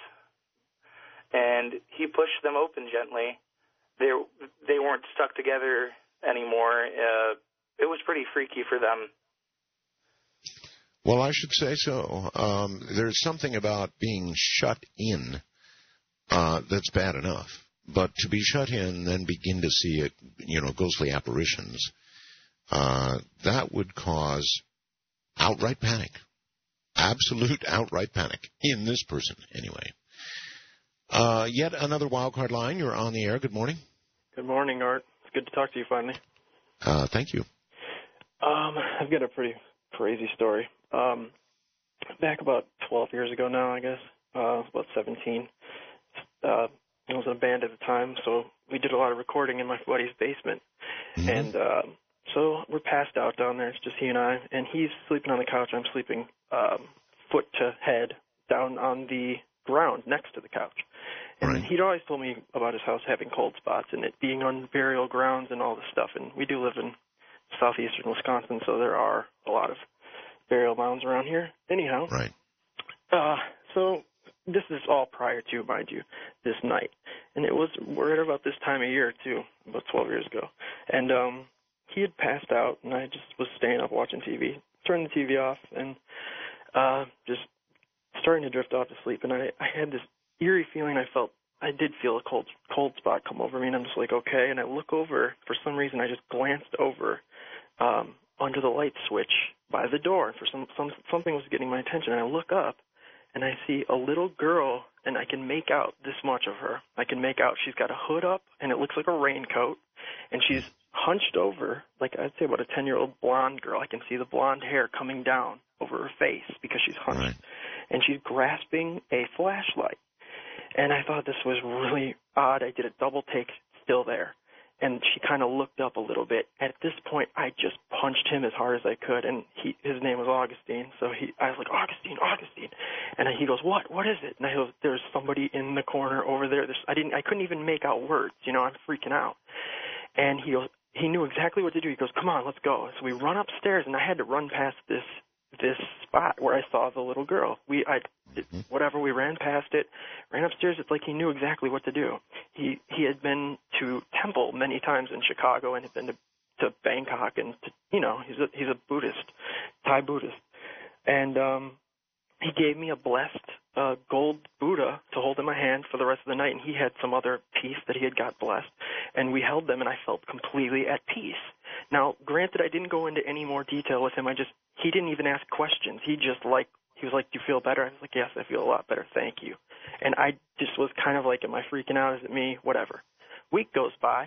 Speaker 13: and he pushed them open gently. They weren't stuck together anymore. It was pretty freaky for them.
Speaker 1: Well, I should say so. There's something about being shut in that's bad enough. But to be shut in, then begin to see it, ghostly apparitions, that would cause outright panic. Absolute outright panic. In this person, anyway. Yet another wild card line. You're on the air. Good morning.
Speaker 14: Good morning, Art. It's good to talk to you finally.
Speaker 1: Thank you.
Speaker 14: I've got a pretty crazy story. Back about 12 years ago now, I guess, about 17. I was in a band at the time, so we did a lot of recording in my buddy's basement. Mm-hmm. And so we're passed out down there. It's just he and I. And he's sleeping on the couch. I'm sleeping foot to head down on the ground next to the couch. And right. He'd always told me about his house having cold spots and it being on burial grounds and all this stuff. And we do live in southeastern Wisconsin, so there are a lot of burial mounds around here. Anyhow,
Speaker 1: right.
Speaker 14: So this is all prior to, mind you, this night. And we're at about this time of year, too, about 12 years ago. And he had passed out, and I just was staying up watching TV. Turned the TV off, and just starting to drift off to sleep. And I had this eerie feeling I did feel a cold spot come over me, and I'm just like, okay. And I look over. For some reason, I just glanced over under the light switch by the door. For something was getting my attention. And I look up, and I see a little girl, and I can make out this much of her. I can make out she's got a hood up, and it looks like a raincoat, and she's hunched over, like I'd say about a 10-year-old blonde girl. I can see the blonde hair coming down over her face because she's hunched. Right. And she's grasping a flashlight. And I thought this was really odd. I did a double take, still there. And she kind of looked up a little bit. At this point, I just punched him as hard as I could, and his name was Augustine. So I was like, Augustine. And he goes, what is it? And I go, there's somebody in the corner over there. I couldn't even make out words. I'm freaking out. And he goes, he knew exactly what to do. He goes, come on, let's go. So we run upstairs, and I had to run past this spot where I saw the little girl. We ran past it, ran upstairs. It's like he knew exactly what to do. He had been to temple many times in Chicago and had been to Bangkok, and he's a Buddhist, Thai Buddhist. And he gave me a blessed gold Buddha to hold in my hand for the rest of the night, and he had some other piece that he had got blessed, and we held them, and I felt completely at peace. Now, granted, I didn't go into any more detail with him. He didn't even ask questions. He was like, do you feel better? I was like, yes, I feel a lot better, thank you. And I just was kind of like, am I freaking out? Is it me? Whatever. Week goes by,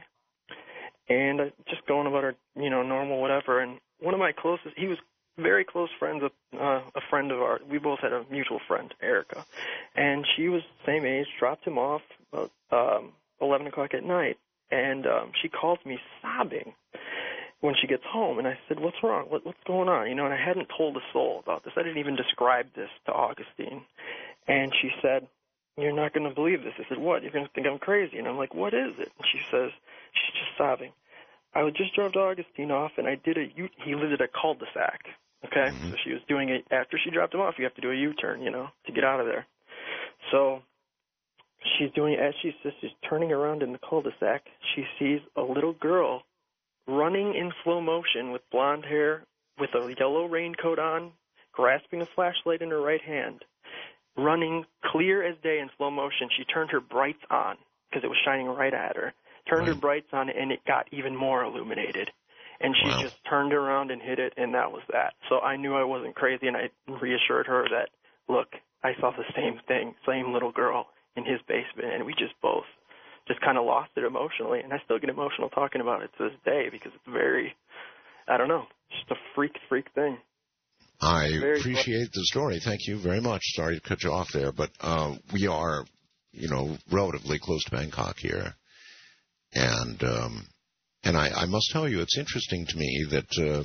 Speaker 14: and just going about our, normal whatever, and one of my closest, he was very close friends with a friend of ours. We both had a mutual friend, Erica, and she was the same age, dropped him off about 11 o'clock at night, and she calls me sobbing when she gets home, and I said, what's wrong? What's going on? And I hadn't told a soul about this. I didn't even describe this to Augustine. And she said, you're not going to believe this. I said, what? You're going to think I'm crazy. And I'm like, what is it? And she says, she's just sobbing, I just drove Augustine off, and he lived at a cul-de-sac, okay? Mm-hmm. So she was doing it after she dropped him off. You have to do a U-turn, to get out of there. So she's doing it as she's turning around in the cul-de-sac. She sees a little girl running in slow motion with blonde hair, with a yellow raincoat on, grasping a flashlight in her right hand, running clear as day in slow motion. She turned her brights on because it was shining right at her, turned her brights on, and it got even more illuminated. And she just turned around and hit it, and that was that. So I knew I wasn't crazy, and I reassured her that, look, I saw the same thing, same little girl in his basement, and we just both just kind of lost it emotionally, and I still get emotional talking about it to this day because it's very, I don't know, just a freak thing.
Speaker 1: I appreciate the story. Thank you very much. Sorry to cut you off there, but we are, relatively close to Bangkok here, and I must tell you, it's interesting to me that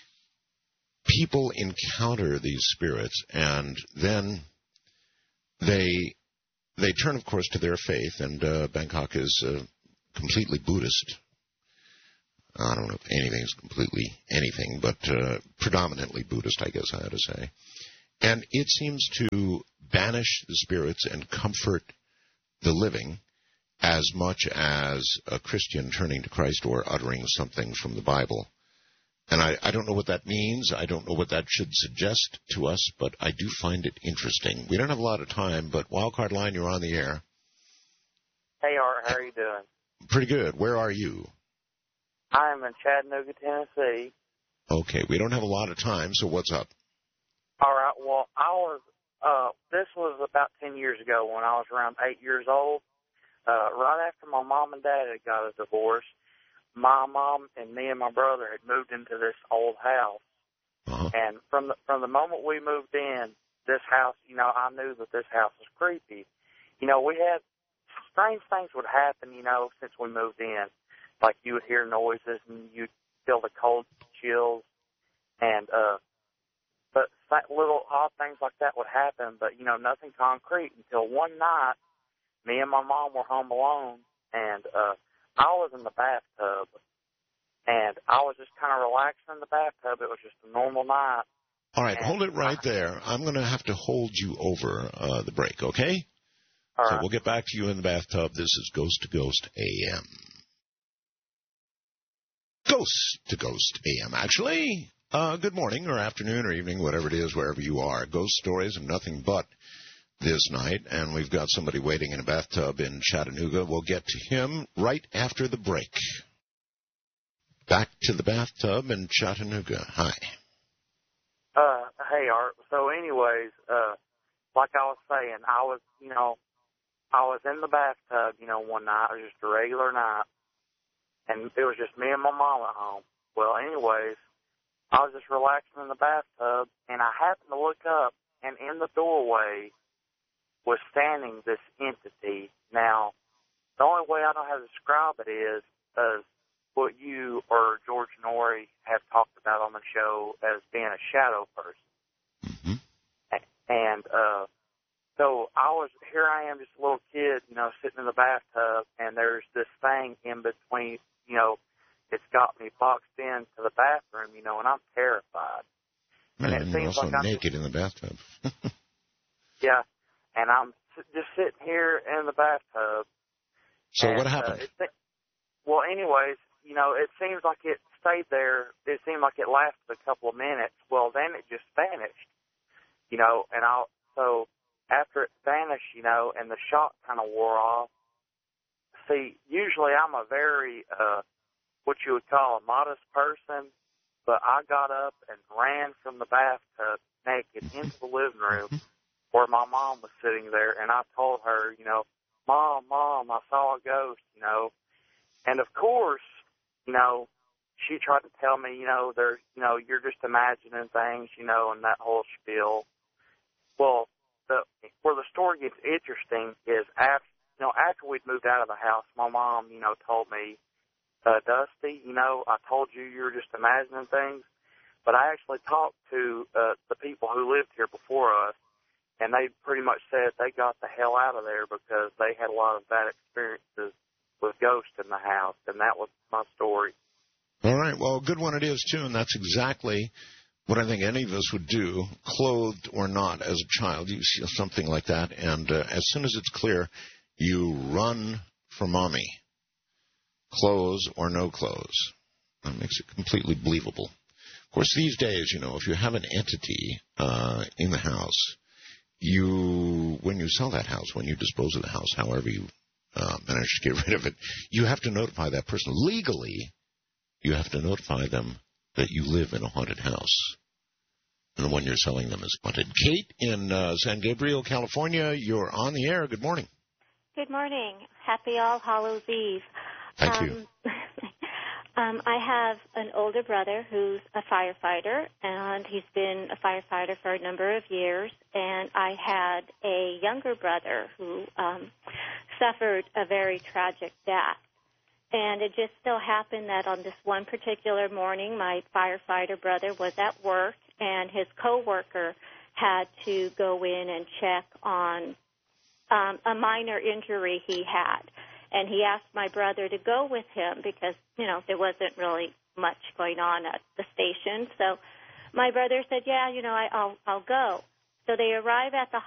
Speaker 1: people encounter these spirits, and then they they turn, of course, to their faith, and Bangkok is completely Buddhist. I don't know if anything's completely anything, but predominantly Buddhist, I guess I ought to say. And it seems to banish the spirits and comfort the living as much as a Christian turning to Christ or uttering something from the Bible. And I don't know what that means. I don't know what that should suggest to us, but I do find it interesting. We don't have a lot of time, but Wildcard Line, you're on the air.
Speaker 15: Hey, Art, how are you doing?
Speaker 1: Pretty good. Where are you?
Speaker 15: I'm in Chattanooga, Tennessee.
Speaker 1: Okay, we don't have a lot of time, so what's up?
Speaker 15: All right, well, this was about 10 years ago when I was around 8 years old. Right after my mom and dad had got a divorce, my mom and me and my brother had moved into this old house. And from the moment we moved in, this house, I knew that this house was creepy. We had strange things would happen, since we moved in. Like you would hear noises and you'd feel the cold chills, and but little odd things like that would happen. But nothing concrete until one night, me and my mom were home alone, and I was in the bathtub, and I was just kind of relaxing in the bathtub. It was just a normal night.
Speaker 1: All right, hold it right there. I'm going to have to hold you over the break, okay?
Speaker 15: All
Speaker 1: so
Speaker 15: right.
Speaker 1: We'll get back to you in the bathtub. This is Ghost to Ghost AM. Ghost to Ghost AM, actually. Good morning or afternoon or evening, whatever it is, wherever you are. Ghost stories and nothing but this night, and we've got somebody waiting in a bathtub in Chattanooga. We'll get to him right after the break. Back to the bathtub in Chattanooga. Hi.
Speaker 15: Hey, Art. So anyways, like I was saying, I was in the bathtub, one night. It was just a regular night. And it was just me and my mom at home. Well, anyways, I was just relaxing in the bathtub, and I happened to look up, and in the doorway was standing this entity. Now, the only way I know how to describe it is what you or George Norrie have talked about on the show as being a shadow person.
Speaker 1: Mm-hmm.
Speaker 15: And so here I am, just a little kid, sitting in the bathtub, and there's this thing in between, it's got me boxed into the bathroom, and I'm terrified.
Speaker 1: Man,
Speaker 15: and it
Speaker 1: you're
Speaker 15: seems
Speaker 1: also
Speaker 15: like
Speaker 1: naked in the bathtub.
Speaker 15: Yeah, and I'm just sitting here in the bathtub.
Speaker 1: So
Speaker 15: and,
Speaker 1: what happened?
Speaker 15: Well, anyways, it seems like it stayed there. It seemed like it lasted a couple of minutes. Well, then it just vanished, so after it vanished, and the shock kind of wore off. See, usually I'm a very, what you would call a modest person, but I got up and ran from the bathtub naked into the living room where my mom was sitting there, and I told her, Mom, I saw a ghost, And of course, she tried to tell me, you're just imagining things, and that whole spiel. Well, where the story gets interesting is after we'd moved out of the house, my mom, told me, Dusty, I told you were just imagining things, but I actually talked to the people who lived here before us, and they pretty much said they got the hell out of there because they had a lot of bad experiences with ghosts in the house, and that was my story.
Speaker 1: All right, well, a good one it is, too, and that's exactly what I think any of us would do, clothed or not, as a child. You see something like that, and as soon as it's clear, you run for mommy, clothes or no clothes. That makes it completely believable. Of course, these days, if you have an entity in the house, when you sell that house, when you dispose of the house, however you manage to get rid of it, you have to notify that person. Legally, you have to notify them that you live in a haunted house, and the one you're selling them is haunted. Kate in San Gabriel, California, you're on the air. Good morning.
Speaker 16: Good morning. Happy All Hallows Eve.
Speaker 1: Thank you.
Speaker 16: I have an older brother who's a firefighter, and he's been a firefighter for a number of years. And I had a younger brother who suffered a very tragic death. And it just so happened that on this one particular morning, my firefighter brother was at work, and his coworker had to go in and check on a minor injury he had. And he asked my brother to go with him because, there wasn't really much going on at the station. So my brother said, yeah, I'll go. So they arrive at the